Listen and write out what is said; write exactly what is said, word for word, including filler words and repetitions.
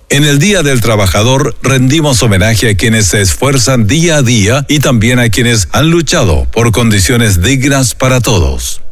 En el Día del Trabajador rendimos homenaje a quienes se esfuerzan día a día y también a quienes han luchado por condiciones dignas para todos.